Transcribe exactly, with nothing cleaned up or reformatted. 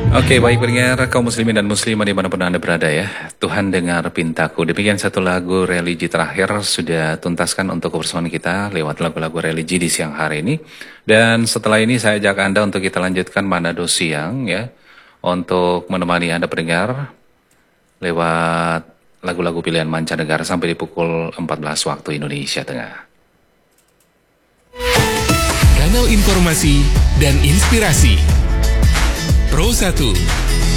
Oke, baik pendengar kaum muslimin dan muslimah dimanapun Anda berada ya. Tuhan dengar pintaku. Demikian satu lagu religi terakhir sudah tuntaskan untuk kebersamaan kita lewat lagu-lagu religi di siang hari ini. Dan setelah ini saya ajak Anda untuk kita lanjutkan Manado Siang ya. Untuk menemani Anda pendengar lewat lagu-lagu pilihan mancanegara sampai di pukul empat belas waktu Indonesia Tengah. Kanal informasi dan inspirasi Pro satu